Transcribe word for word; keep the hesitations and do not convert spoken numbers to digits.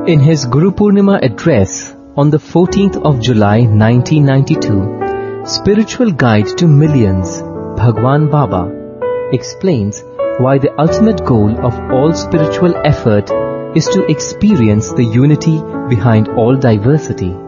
In his Guru Purnima address on the fourteenth of July nineteen ninety-two, Spiritual Guide to Millions, Bhagwan Baba explains why the ultimate goal of all spiritual effort is to experience the unity behind all diversity.